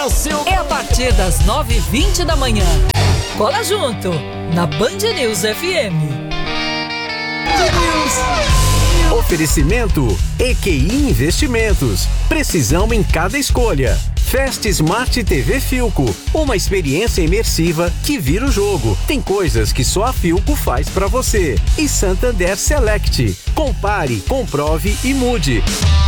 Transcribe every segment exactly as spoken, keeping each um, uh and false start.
o seu... É a partir das nove e vinte da manhã. Cola junto, na Band News F M. Oferecimento E Q I Investimentos. Precisão em cada escolha. Fast Smart T V Philco. Uma experiência imersiva que vira o jogo. Tem coisas que só a Philco faz pra você. E Santander Select. Compare, comprove e mude.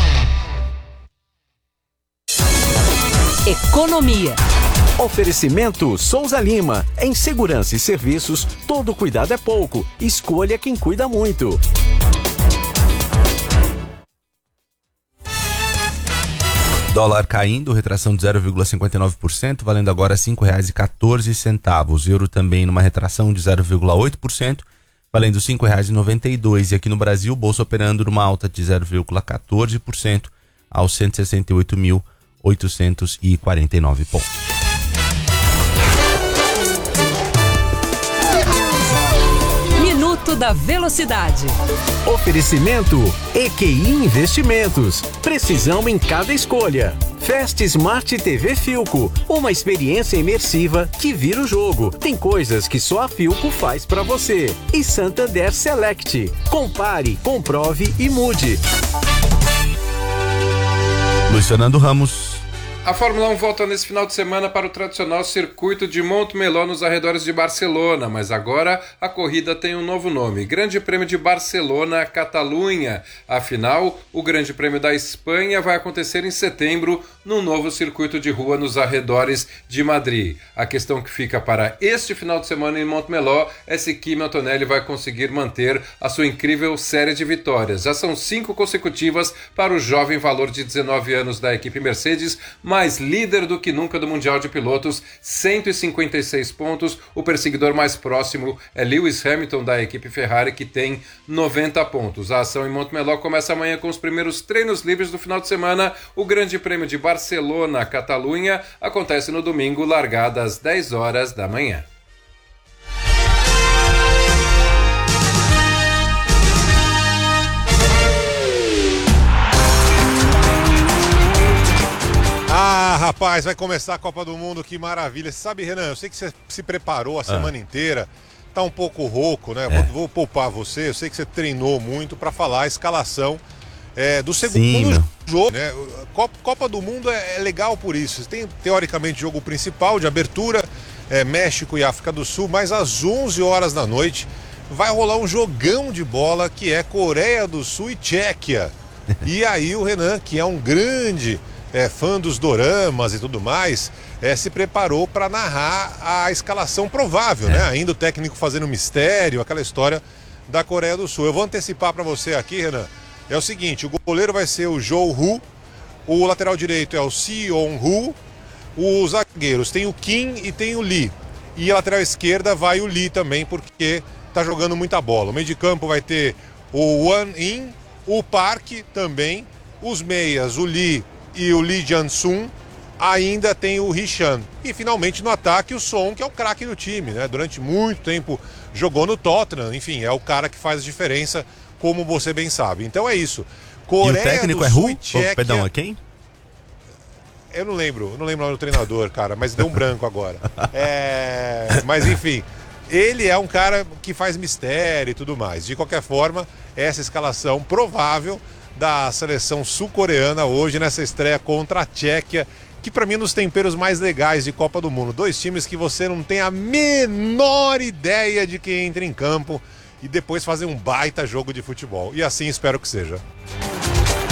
Economia. Oferecimento Souza Lima. Em segurança e serviços, todo cuidado é pouco. Escolha quem cuida muito. Dólar caindo, retração de zero vírgula cinquenta e nove por cento, valendo agora cinco reais e quatorze centavos. Euro também numa retração de zero vírgula oito por cento, valendo cinco reais e noventa e dois centavos. E aqui no Brasil, bolsa operando numa alta de zero vírgula quatorze por cento aos cento e sessenta e oito mil oitocentos e quarenta e nove pontos. Minuto da Velocidade. Oferecimento E Q I Investimentos. Precisão em cada escolha. Fast Smart T V Philco. Uma experiência imersiva que vira o jogo. Tem coisas que só a Philco faz pra você. E Santander Select. Compare, comprove e mude. Luiz Fernando Ramos. A Fórmula um volta nesse final de semana para o tradicional circuito de Montmeló nos arredores de Barcelona, mas agora a corrida tem um novo nome, Grande Prêmio de Barcelona, Catalunha. Afinal, o Grande Prêmio da Espanha vai acontecer em setembro num novo circuito de rua nos arredores de Madrid. A questão que fica para este final de semana em Montmeló é se Kimi Antonelli vai conseguir manter a sua incrível série de vitórias. Já são cinco consecutivas para o jovem valor de dezenove anos da equipe Mercedes, mais líder do que nunca do Mundial de Pilotos, cento e cinquenta e seis pontos. O perseguidor mais próximo é Lewis Hamilton, da equipe Ferrari, que tem noventa pontos. A ação em Montmeló começa amanhã com os primeiros treinos livres do final de semana. O Grande Prêmio de Barcelona, Catalunha, acontece no domingo, largada às dez horas da manhã. Ah, rapaz, vai começar a Copa do Mundo, que maravilha. Você sabe, Renan, eu sei que você se preparou a semana ah. inteira, tá um pouco rouco, né? É. Vou, vou poupar você, eu sei que você treinou muito para falar a escalação é, do segundo Sim, jogo, né? Copa, Copa do Mundo é, é legal por isso. Tem, teoricamente, jogo principal de abertura, é, México e África do Sul, mas às onze horas da noite vai rolar um jogão de bola que é Coreia do Sul e Tchequia. E aí o Renan, que é um grande... É, fã dos doramas e tudo mais, é, se preparou para narrar a escalação provável, é. né? Ainda o técnico fazendo mistério, aquela história da Coreia do Sul. Eu vou antecipar para você aqui, Renan. É o seguinte, o goleiro vai ser o Jo Hu, o lateral direito é o Seon Hu, os zagueiros tem o Kim e tem o Lee. E a lateral esquerda vai o Lee também, porque tá jogando muita bola. O meio de campo vai ter o Wan In, o Park também, os meias, o Lee e o Lee Jae-sung, ainda tem o Hee-chan. E finalmente no ataque o Son, que é o craque do time, né? Durante muito tempo jogou no Tottenham, enfim, é o cara que faz a diferença, como você bem sabe. Então é isso. Coreia e o técnico do é Sul Hu? Tchequia... Perdão, é quem? Eu não lembro, eu não lembro o nome do treinador, cara, mas deu um branco agora. É... Mas enfim, ele é um cara que faz mistério e tudo mais. De qualquer forma, essa escalação provável da seleção sul-coreana hoje nessa estreia contra a Tchequia, que para mim é um dos temperos mais legais de Copa do Mundo. Dois times que você não tem a menor ideia de quem entra em campo e depois fazem um baita jogo de futebol. E assim espero que seja.